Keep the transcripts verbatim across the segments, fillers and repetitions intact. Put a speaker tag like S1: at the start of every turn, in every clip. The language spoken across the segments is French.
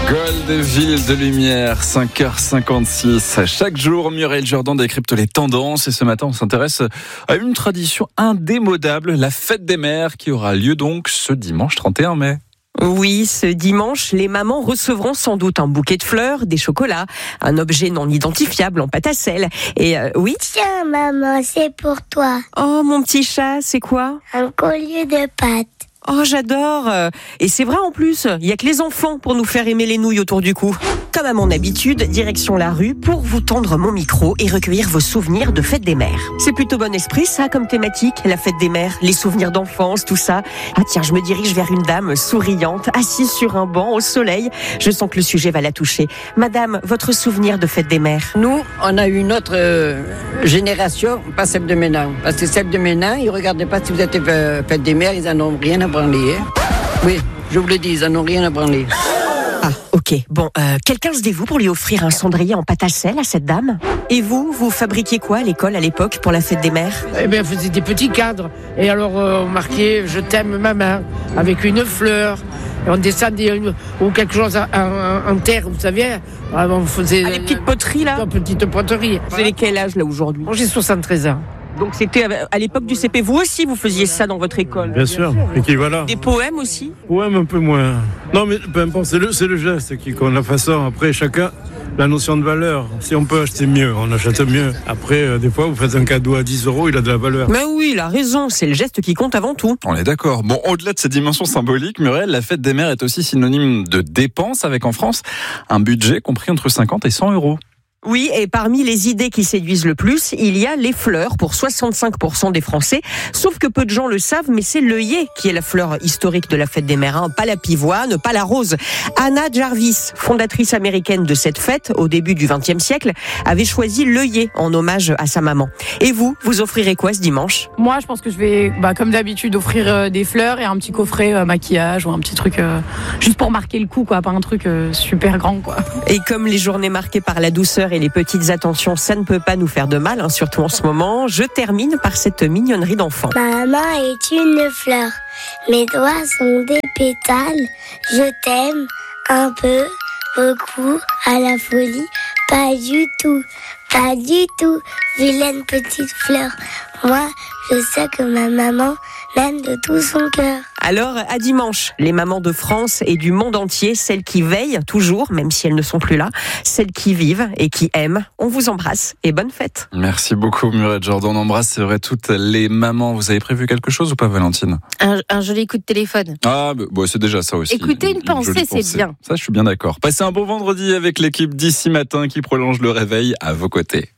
S1: Gold, ville de lumière, cinq heures cinquante-six. Chaque jour, Muriel Jourdan décrypte les tendances et ce matin, on s'intéresse à une tradition indémodable, la fête des mères qui aura lieu donc ce dimanche trente et un mai.
S2: Oui, ce dimanche, les mamans recevront sans doute un bouquet de fleurs, des chocolats, un objet non identifiable en pâte à sel. Et euh, oui.
S3: Tiens, maman, c'est pour toi.
S2: Oh, mon petit chat, c'est quoi ?
S3: Un collier de pâtes.
S2: Oh, j'adore. Et c'est vrai en plus, il y a que les enfants pour nous faire aimer les nouilles autour du cou. Comme à mon habitude, direction la rue pour vous tendre mon micro et recueillir vos souvenirs de fête des mères. C'est plutôt bon esprit ça comme thématique, la fête des mères, les souvenirs d'enfance, tout ça. Ah tiens, je me dirige vers une dame souriante, assise sur un banc au soleil. Je sens que le sujet va la toucher. Madame, votre souvenir de fête des mères ?
S4: Nous, on a eu une autre euh, génération, pas celle de maintenant. Parce que celle de maintenant, ils ne regardaient pas si vous êtes euh, fête des mères, ils en ont rien à branler. Hein. Oui, je vous le dis, ils en ont rien à branler.
S2: Ah, ok. Bon, euh, quelqu'un se dévoue pour lui offrir un cendrier en pâte à sel à cette dame ? Et vous, vous fabriquiez quoi à l'école à l'époque pour la fête des mères ?
S5: Eh bien, on faisait des petits cadres. Et alors, euh, on marquait « Je t'aime, maman » avec une fleur. Et on descendait une, ou quelque chose en, en, en terre, vous savez. On faisait
S2: ah, les petites poteries, là ?
S5: Une petite poterie.
S2: Vous avez quel âge, là, aujourd'hui ?
S5: Moi, j'ai soixante-treize ans.
S2: Donc c'était à l'époque du C P. Vous aussi, vous faisiez ça dans votre école ?
S6: Bien sûr. Et qui voilà.
S2: Des poèmes aussi ?
S6: Poèmes un peu moins. Non, mais peu importe, c'est le, c'est le geste qui compte, la façon. Après, chacun, la notion de valeur. Si on peut acheter mieux, on achète mieux. Après, euh, des fois, vous faites un cadeau à dix euros, il a de la valeur.
S2: Mais oui, il a raison. C'est le geste qui compte avant tout.
S1: On est d'accord. Bon, au-delà de ces dimensions symboliques, Muriel, la fête des mères est aussi synonyme de dépenses avec en France un budget compris entre cinquante et cent euros.
S2: Oui, et parmi les idées qui séduisent le plus, il y a les fleurs pour soixante-cinq pour cent des Français. Sauf que peu de gens le savent, mais c'est l'œillet qui est la fleur historique de la fête des mères, hein. Pas la pivoine, pas la rose. Anna Jarvis, fondatrice américaine de cette fête au début du vingtième siècle, avait choisi l'œillet en hommage à sa maman. Et vous, vous offrirez quoi ce dimanche ?
S7: Moi, je pense que je vais, bah, comme d'habitude, offrir euh, des fleurs et un petit coffret euh, maquillage ou un petit truc euh, juste pour marquer le coup, quoi, pas un truc euh, super grand, quoi.
S2: Et comme les journées marquées par la douceur et les petites attentions, ça ne peut pas nous faire de mal, hein, surtout en ce moment. Je termine par cette mignonnerie d'enfant.
S3: Ma main est une fleur, mes doigts sont des pétales. Je t'aime un peu, beaucoup, à la folie, pas du tout, pas du tout. Vilaine petite fleur, moi je sais que ma maman m'aime de tout son cœur.
S2: Alors, à dimanche, les mamans de France et du monde entier, celles qui veillent toujours, même si elles ne sont plus là, celles qui vivent et qui aiment, on vous embrasse et bonne fête.
S1: Merci beaucoup Muriel Jourdan, on embrasse, c'est vrai, toutes les mamans. Vous avez prévu quelque chose ou pas, Valentine ?
S8: un, un joli coup de téléphone.
S1: Ah, bah, bon, c'est déjà ça aussi.
S8: Écoutez une, une pensée, c'est pensée. Bien.
S1: Ça, je suis bien d'accord. Passez un bon vendredi avec l'équipe d'ici matin qui prolonge le réveil à vos côtés.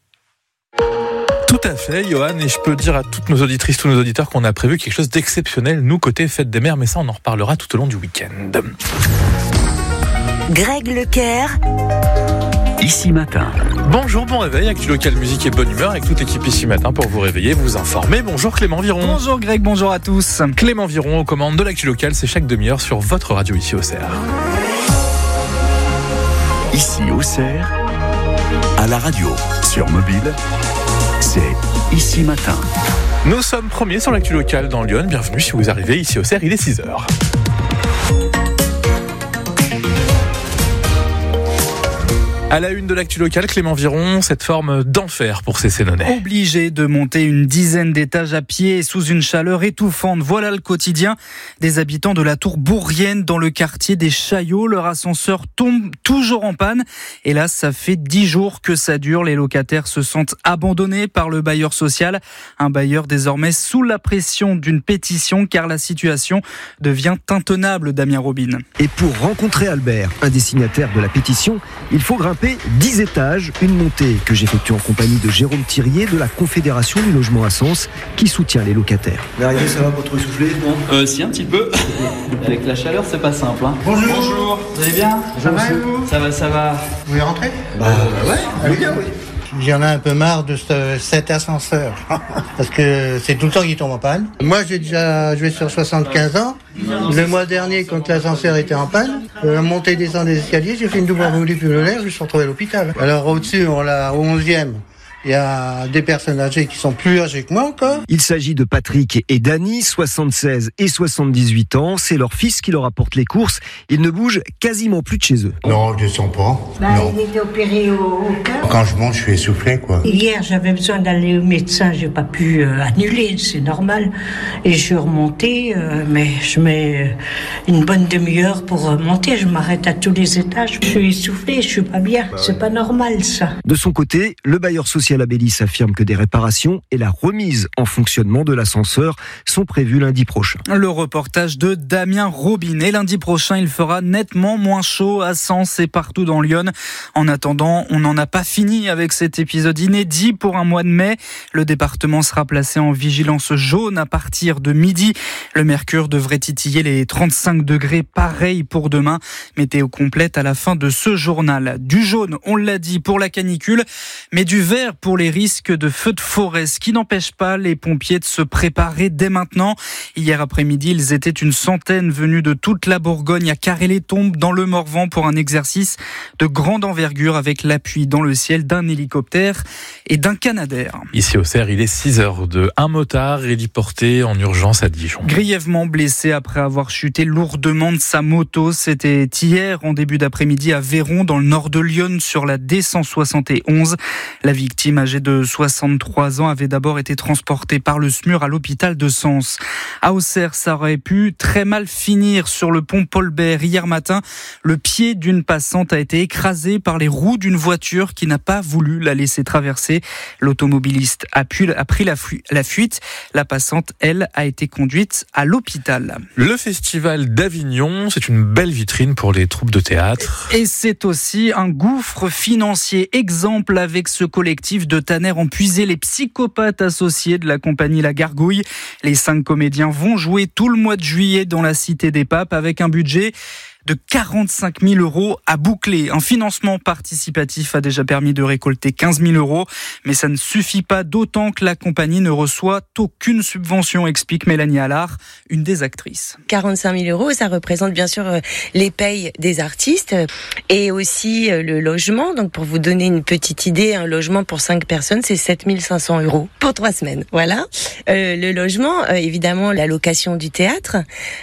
S9: Tout à fait, Johan, et je peux dire à toutes nos auditrices, tous nos auditeurs qu'on a prévu quelque chose d'exceptionnel, nous, côté fête des mères, mais ça, on en reparlera tout au long du week-end.
S10: Greg Leclerc, Ici Matin.
S9: Bonjour, bon réveil, Actu Local Musique et bonne humeur avec toute l'équipe Ici Matin pour vous réveiller, vous informer. Bonjour Clément Viron.
S11: Bonjour Greg, bonjour à tous.
S9: Clément Viron aux commandes de l'Actu Local, c'est chaque demi-heure sur votre radio ici au Cerf.
S10: Ici au Cerf, à la radio, sur mobile, c'est Ici Matin.
S9: Nous sommes premiers sur l'actu locale dans Lyon. Bienvenue si vous arrivez ici au Cerf, il est six heures. À la une de l'actu locale, Clément Viron, cette forme d'enfer pour ces Sénonais.
S11: Obligé de monter une dizaine d'étages à pied sous une chaleur étouffante. Voilà le quotidien des habitants de la tour Bourrienne dans le quartier des Chaillots. Leur ascenseur tombe toujours en panne. Hélas, ça fait dix jours que ça dure. Les locataires se sentent abandonnés par le bailleur social. Un bailleur désormais sous la pression d'une pétition car la situation devient intenable, Damien Robin.
S12: Et pour rencontrer Albert, un des signataires de la pétition, il faut grimper dix étages, une montée que j'effectue en compagnie de Jérôme Thirier de la Confédération du logement à Sens qui soutient les locataires.
S13: Derrière, ça va pas trop essoufflé, non ?
S14: Euh, si, un petit peu. Avec la chaleur, c'est pas simple. Hein.
S13: Bonjour.
S14: Bonjour. Vous allez bien ?
S13: Ça va et vous ?
S14: Ça va, ça va.
S13: Vous voulez rentrer ? Bah ouais, allez bien, oui. J'en ai un peu marre de ce, cet ascenseur parce que c'est tout le temps qu'il tombe en panne. Moi j'ai déjà joué sur soixante-quinze ans. Le mois dernier quand l'ascenseur était en panne, euh, monter et descendre des escaliers, j'ai fait une double embolie pulmonaire, je me suis retrouvé à l'hôpital. Alors au-dessus on l'a au onzième, Il y a des personnes âgées qui sont plus âgées que moi encore.
S12: Il s'agit de Patrick et Dany, soixante-seize et soixante-dix-huit ans. C'est leur fils qui leur apporte les courses. Ils ne bougent quasiment plus de chez eux.
S15: Non, je ne sens pas.
S16: Bah,
S15: non.
S16: Il était opéré au, au cœur.
S15: Quand je monte, je suis essoufflé, quoi.
S16: Hier, j'avais besoin d'aller au médecin. J'ai pas pu euh, annuler, c'est normal. Et je suis remontée, euh, mais je mets une bonne demi-heure pour remonter. Je m'arrête à tous les étages. Je suis essoufflée, je suis pas bien. Bah, c'est ouais. pas normal, ça.
S12: De son côté, le bailleur social Abélis affirme que des réparations et la remise en fonctionnement de l'ascenseur sont prévues lundi prochain.
S11: Le reportage de Damien Robinet. Lundi prochain, il fera nettement moins chaud à Sens et partout dans Lyon. En attendant, on n'en a pas fini avec cet épisode inédit pour un mois de mai. Le département sera placé en vigilance jaune à partir de midi. Le mercure devrait titiller les trente-cinq degrés, pareil pour demain. Météo complète à la fin de ce journal. Du jaune, on l'a dit, pour la canicule, mais du vert pour les risques de feux de forêt, ce qui n'empêche pas les pompiers de se préparer dès maintenant. Hier après-midi, ils étaient une centaine venus de toute la Bourgogne à Carré-les-Tombes dans le Morvan pour un exercice de grande envergure avec l'appui dans le ciel d'un hélicoptère et d'un Canadair.
S9: Ici au Cerf, il est six heures deux. Un motard est déporté en urgence à Dijon.
S11: Grièvement blessé après avoir chuté lourdement de sa moto. C'était hier en début d'après-midi à Véron dans le nord de Lyon sur la D cent soixante et onze. La victime âgée de soixante-trois ans avait d'abord été transportée par le S M U R à l'hôpital de Sens. À Auxerre, ça aurait pu très mal finir sur le pont Paul-Bert. Hier matin, le pied d'une passante a été écrasé par les roues d'une voiture qui n'a pas voulu la laisser traverser. L'automobiliste a, pu, a pris la, fu- la fuite. La passante, elle, a été conduite à l'hôpital.
S9: Le festival d'Avignon, c'est une belle vitrine pour les troupes de théâtre.
S11: Et c'est aussi un gouffre financier. Exemple avec ce collectif de Tanner ont puisé les psychopathes associés de la compagnie La Gargouille. Les cinq comédiens vont jouer tout le mois de juillet dans la Cité des Papes avec un budget de quarante-cinq mille euros à boucler. Un financement participatif a déjà permis de récolter quinze mille euros, mais ça ne suffit pas, d'autant que la compagnie ne reçoit aucune subvention, explique Mélanie Allard, une des actrices.
S17: quarante-cinq mille euros, ça représente bien sûr les payes des artistes et aussi le logement. Donc pour vous donner une petite idée, un logement pour cinq personnes, c'est sept mille cinq cents euros pour trois semaines. Voilà. Euh, le logement, euh, évidemment, la location du théâtre.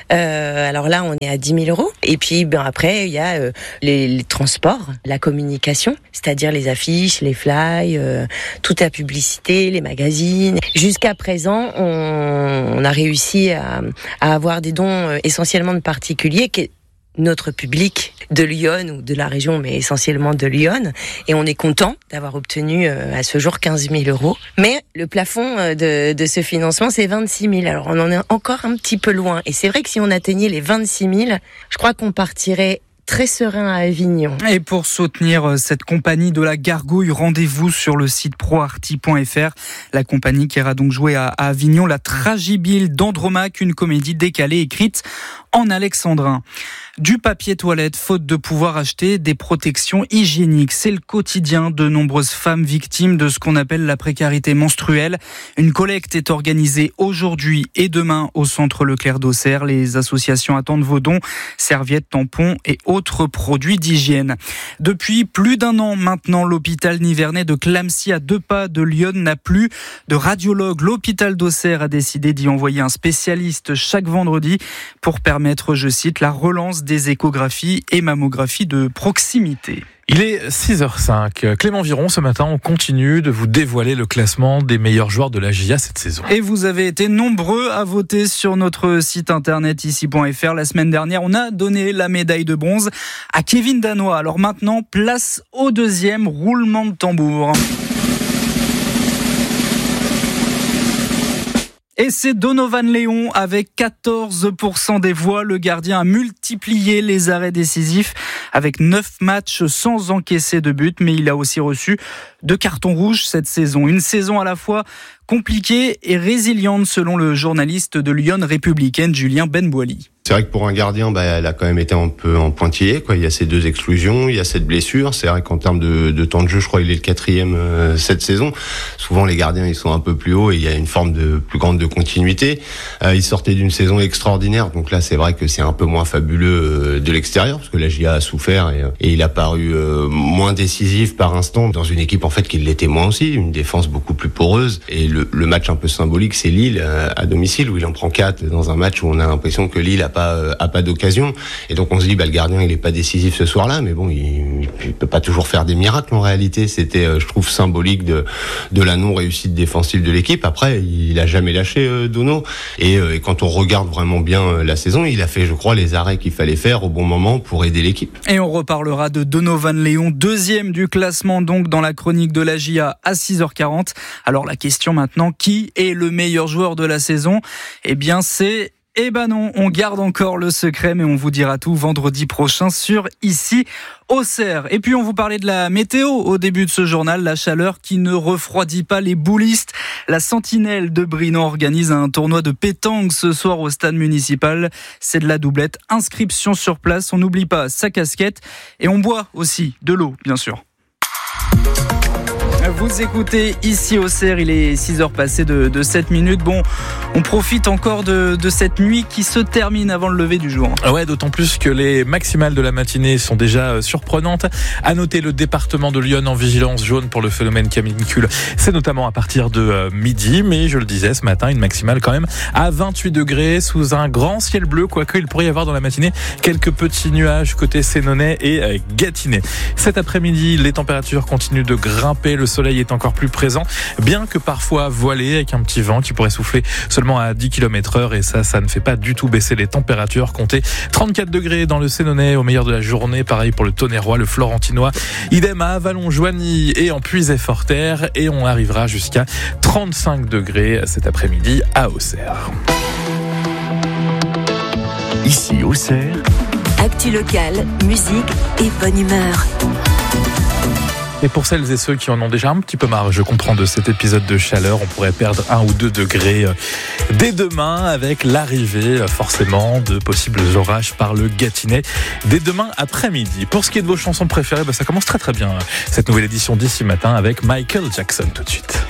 S17: Euh, alors là, on est à dix mille euros. Et puis Puis ben après, il y a euh, les, les transports, la communication, c'est-à-dire les affiches, les flyers, euh, toute la publicité, les magazines. Jusqu'à présent, on, on a réussi à, à avoir des dons euh, essentiellement de particuliers, qui est notre public de Lyon ou de la région, mais essentiellement de Lyon. Et on est content d'avoir obtenu euh, à ce jour quinze mille euros. Mais le plafond de, de ce financement, c'est vingt-six mille. Alors on en est encore un petit peu loin. Et c'est vrai que si on atteignait les vingt-six mille, je crois qu'on partirait très serein à Avignon.
S11: Et pour soutenir cette compagnie de la Gargouille, rendez-vous sur le site proarty point f r. La compagnie qui ira donc jouer à, à Avignon la Tragibile d'Andromaque, une comédie décalée écrite en alexandrin. Du papier toilette, faute de pouvoir acheter des protections hygiéniques. C'est le quotidien de nombreuses femmes victimes de ce qu'on appelle la précarité menstruelle. Une collecte est organisée aujourd'hui et demain au centre Leclerc d'Auxerre. Les associations attendent vos dons, serviettes, tampons et autres produits d'hygiène. Depuis plus d'un an maintenant, l'hôpital nivernais de Clamecy, à deux pas de Lyon, n'a plus de radiologue. L'hôpital d'Auxerre a décidé d'y envoyer un spécialiste chaque vendredi pour permettre, je cite, la relance des échographies et mammographies de proximité.
S9: Il est six heures cinq. Clément Viron, ce matin, on continue de vous dévoiler le classement des meilleurs joueurs de la J A cette saison.
S11: Et vous avez été nombreux à voter sur notre site internet ici point f r. La semaine dernière, on a donné la médaille de bronze à Kevin Danois. Alors maintenant, place au deuxième roulement de tambour. Et c'est Donovan Léon avec quatorze pour cent des voix. Le gardien a multiplié les arrêts décisifs avec neuf matchs sans encaisser de but. Mais il a aussi reçu deux cartons rouges cette saison. Une saison à la fois compliquée et résiliente selon le journaliste de Lyon Républicaine Julien Benboili.
S18: C'est vrai que pour un gardien, bah, elle a quand même été un peu en pointillé, quoi. Il y a ces deux exclusions, il y a cette blessure. C'est vrai qu'en termes de, de temps de jeu, je crois qu'il est le quatrième euh, cette saison. Souvent, les gardiens, ils sont un peu plus hauts et il y a une forme de plus grande de continuité. Euh, il sortait d'une saison extraordinaire, donc là, c'est vrai que c'est un peu moins fabuleux euh, de l'extérieur, parce que la J A a souffert et, et il a paru euh, moins décisif par instant dans une équipe en fait qui l'était moins aussi, une défense beaucoup plus poreuse. Et le, le match un peu symbolique, c'est Lille euh, à domicile où il en prend quatre dans un match où on a l'impression que Lille a pas a pas d'occasion, et donc on se dit bah le gardien il est pas décisif ce soir-là, mais bon il, il peut pas toujours faire des miracles en réalité. C'était euh, je trouve symbolique de de la non réussite défensive de l'équipe. Après il a jamais lâché euh, Dono et, euh, et quand on regarde vraiment bien euh, la saison, il a fait je crois les arrêts qu'il fallait faire au bon moment pour aider l'équipe.
S11: Et on reparlera de Donovan Léon, deuxième du classement donc dans la chronique de la J A à six heures quarante. Alors la question maintenant, qui est le meilleur joueur de la saison? Eh bien c'est Eh ben non, on garde encore le secret, mais on vous dira tout vendredi prochain sur Ici Auxerre. Et puis on vous parlait de la météo au début de ce journal, la chaleur qui ne refroidit pas les boulistes. La Sentinelle de Brinon organise un tournoi de pétanque ce soir au stade municipal. C'est de la doublette, inscription sur place, on n'oublie pas sa casquette et on boit aussi de l'eau, bien sûr. Vous écoutez Ici Auxerre, il est six heures passées de, de sept minutes. Bon, on profite encore de, de cette nuit qui se termine avant le lever du jour.
S9: Ouais, d'autant plus que les maximales de la matinée sont déjà surprenantes. À noter le département de Lyon en vigilance jaune pour le phénomène canicule. C'est notamment à partir de euh, midi, mais je le disais ce matin, une maximale quand même à vingt-huit degrés sous un grand ciel bleu, quoique il pourrait y avoir dans la matinée quelques petits nuages côté Sénonais et euh, Gâtinais. Cet après-midi, les températures continuent de grimper, le soleil est encore plus présent, bien que parfois voilé avec un petit vent qui pourrait souffler seulement à dix kilomètres heure, et ça, ça ne fait pas du tout baisser les températures. Comptez trente-quatre degrés dans le Sénonais au meilleur de la journée, pareil pour le Tonnerrois, le Florentinois, idem à Avalon-Joigny et en Puisay-Forterre, et on arrivera jusqu'à trente-cinq degrés cet après-midi à Auxerre.
S10: Ici Auxerre.
S19: Actu locale, musique et bonne humeur.
S9: Et pour celles et ceux qui en ont déjà un petit peu marre, je comprends, de cet épisode de chaleur, on pourrait perdre un ou deux degrés dès demain avec l'arrivée forcément de possibles orages par le Gâtinais dès demain après-midi. Pour ce qui est de vos chansons préférées, bah ça commence très très bien cette nouvelle édition d'Ici Matin avec Michael Jackson tout de suite.